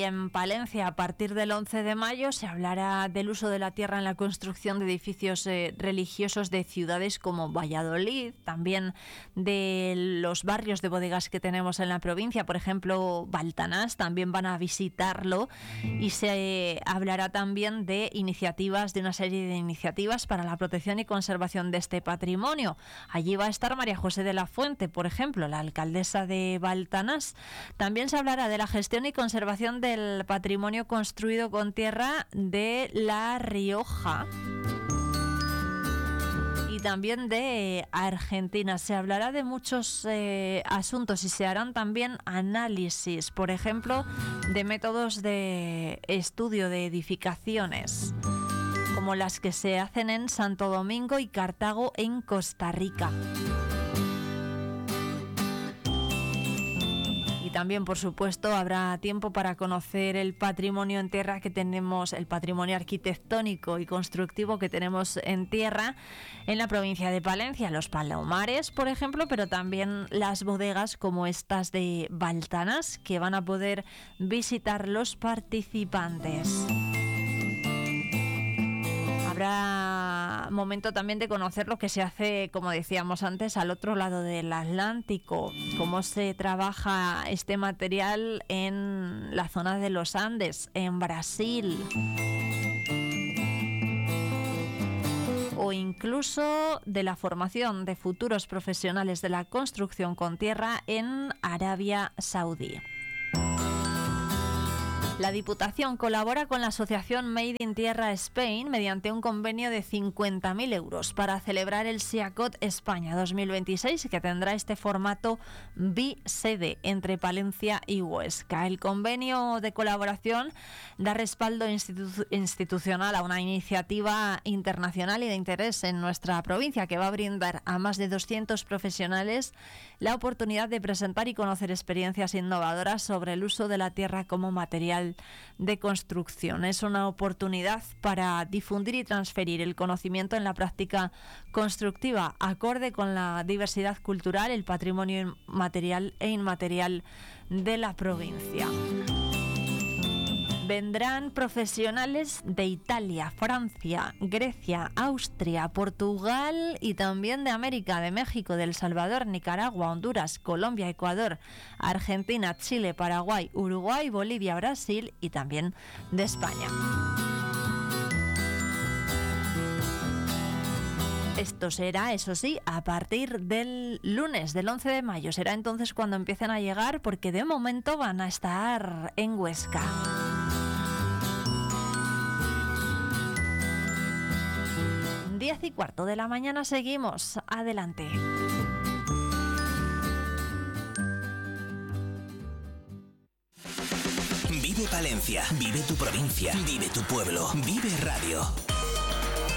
en Palencia, a partir del 11 de mayo, se hablará del uso de la tierra en la construcción de edificios religiosos de ciudades como Valladolid, también de los barrios de bodegas que tenemos en la provincia, por ejemplo, Baltanás, también van a visitarlo, y se hablará también de una serie de iniciativas para la protección y conservación de este patrimonio. Allí va a estar María José de la Fuente, por ejemplo, la alcaldesa de Baltanás. También se hablará de la gestión y conservación del patrimonio construido con tierra de La Rioja y también de Argentina. Se hablará de muchos asuntos y se harán también análisis, por ejemplo, de métodos de estudio de edificaciones, como las que se hacen en Santo Domingo y Cartago en Costa Rica. Y también, por supuesto, habrá tiempo para conocer el patrimonio en tierra que tenemos, el patrimonio arquitectónico y constructivo que tenemos en tierra en la provincia de Palencia, los palomares, por ejemplo, pero también las bodegas como estas de Baltanás, que van a poder visitar los participantes. Habrá momento también de conocer lo que se hace, como decíamos antes, al otro lado del Atlántico, cómo se trabaja este material en la zona de los Andes, en Brasil, o incluso de la formación de futuros profesionales de la construcción con tierra en Arabia Saudí. La Diputación colabora con la asociación Made in Tierra Spain mediante un convenio de 50.000 euros para celebrar el SIACOT España 2026, que tendrá este formato bisede entre Palencia y Huesca. El convenio de colaboración da respaldo institucional a una iniciativa internacional y de interés en nuestra provincia, que va a brindar a más de 200 profesionales la oportunidad de presentar y conocer experiencias innovadoras sobre el uso de la tierra como material de construcción. Es una oportunidad para difundir y transferir el conocimiento en la práctica constructiva, acorde con la diversidad cultural, el patrimonio material e inmaterial de la provincia. Vendrán profesionales de Italia, Francia, Grecia, Austria, Portugal y también de América, de México, de El Salvador, Nicaragua, Honduras, Colombia, Ecuador, Argentina, Chile, Paraguay, Uruguay, Bolivia, Brasil y también de España. Esto será, eso sí, a partir del lunes, del 11 de mayo. Será entonces cuando empiecen a llegar, porque de momento van a estar en Huesca. 10:15 de la mañana, seguimos. Adelante. Vive Palencia, vive tu provincia, vive tu pueblo, vive Radio.